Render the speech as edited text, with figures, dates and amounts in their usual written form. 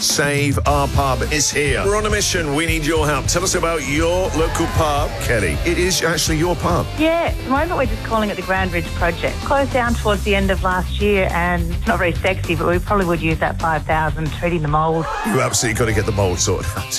Save Our Pub is here. We're on a mission. We need your help. Tell us about your local pub, Kelly. It is actually your pub. Yeah, at the moment we're just calling it the Grand Ridge Project. Closed down towards the end of last year and it's not very sexy, but we probably would use that 5,000 treating the mould. You absolutely got to get the mould sorted out.